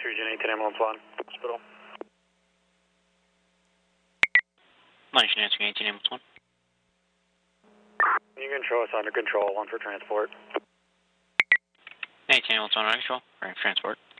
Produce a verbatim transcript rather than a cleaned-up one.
Region eighteen ambulance one, hospital. Minus answering eighteen ambulance one. You can show us under control, one for transport. eighteen ambulance one, under control, ready for transport.